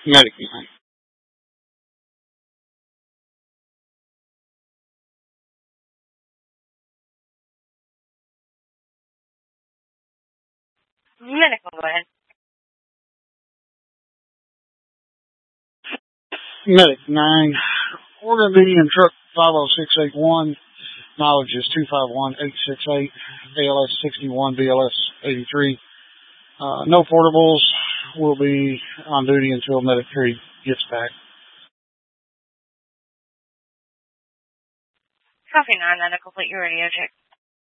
Medic 9. Medic, go ahead. Medic 9. Order duty in truck 50681. Mileage is 251868. ALS 61, BLS 83. No portables. Will be on duty until Medic 3 gets back. Copy 9, that'll complete your radio check.